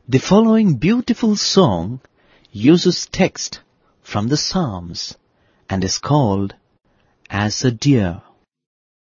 The following beautiful song uses text from the Psalms and is called As a Deer.